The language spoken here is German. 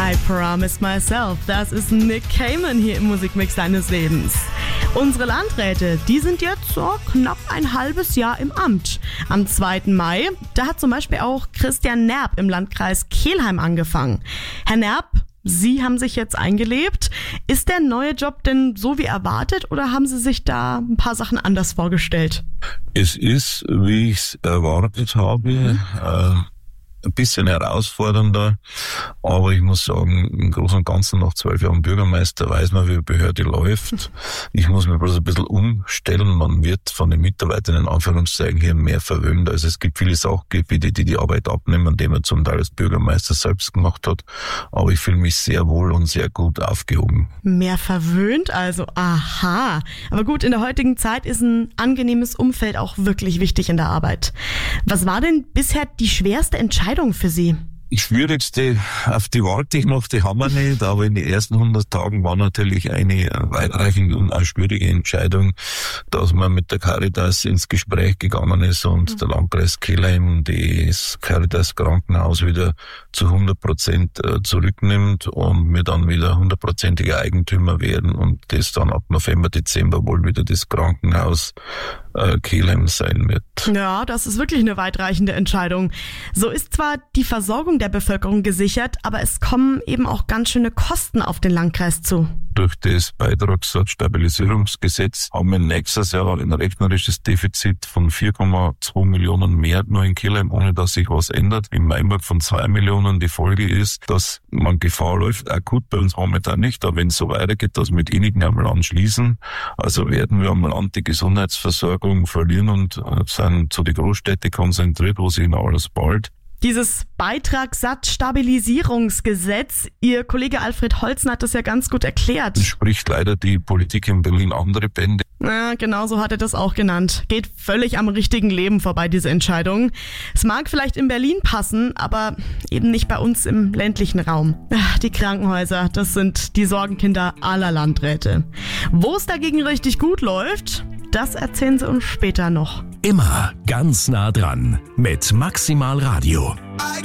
I Promise Myself. Das ist Nick Cayman hier im Musikmix deines Lebens. Unsere Landräte, die sind jetzt so knapp ein halbes Jahr im Amt. Am 2. Mai, da hat zum Beispiel auch Christian Nerb im Landkreis Kelheim angefangen. Herr Nerb, Sie haben sich jetzt eingelebt. Ist der neue Job denn so wie erwartet oder haben Sie sich da ein paar Sachen anders vorgestellt? Es ist, wie ich es erwartet habe, ein bisschen herausfordernder, aber ich muss sagen, im Großen und Ganzen nach 12 Jahren Bürgermeister weiß man, wie eine Behörde läuft. Ich muss mich bloß ein bisschen umstellen. Man wird von den Mitarbeitern in Anführungszeichen hier mehr verwöhnt. Also es gibt viele Sachgebiete, die Arbeit abnehmen, die man zum Teil als Bürgermeister selbst gemacht hat. Aber ich fühle mich sehr wohl und sehr gut aufgehoben. Mehr verwöhnt also? Aha. Aber gut, in der heutigen Zeit ist ein angenehmes Umfeld auch wirklich wichtig in der Arbeit. Was war denn bisher die schwerste Entscheidung für Sie? Die schwierigste, auf die warte ich noch, die haben wir nicht, aber in den ersten 100 Tagen war natürlich eine weitreichende und auch schwierige Entscheidung, dass man mit der Caritas ins Gespräch gegangen ist und der Landkreis Kelheim das Caritas Krankenhaus wieder zu 100% zurücknimmt und wir dann wieder 100%ige Eigentümer werden und das dann ab November, Dezember wohl wieder das Krankenhaus Kelheim sein wird. Ja, das ist wirklich eine weitreichende Entscheidung. So ist zwar die Versorgung der Bevölkerung gesichert, aber es kommen eben auch ganz schöne Kosten auf den Landkreis zu. Durch das Beitragssatzstabilisierungsgesetz haben wir nächstes Jahr ein rechnerisches Defizit von 4,2 Millionen mehr nur in Kelheim, ohne dass sich was ändert. In Mainburg von 2 Millionen. Die Folge ist, dass man Gefahr läuft, akut bei uns momentan nicht, aber wenn es so weitergeht, dass wir mit einigen am Land schließen, also werden wir am Land die Gesundheitsversorgung verlieren und sind zu den Großstädten konzentriert, wo sich noch alles bald. Dieses Beitragssatzstabilisierungsgesetz, Ihr Kollege Alfred Holzen hat das ja ganz gut erklärt. Das spricht leider die Politik in Berlin andere Bände. Ja, genau so hat er das auch genannt. Geht völlig am richtigen Leben vorbei, diese Entscheidung. Es mag vielleicht in Berlin passen, aber eben nicht bei uns im ländlichen Raum. Die Krankenhäuser, das sind die Sorgenkinder aller Landräte. Wo es dagegen richtig gut läuft, das erzählen sie uns später noch. Immer ganz nah dran mit Maximal Radio.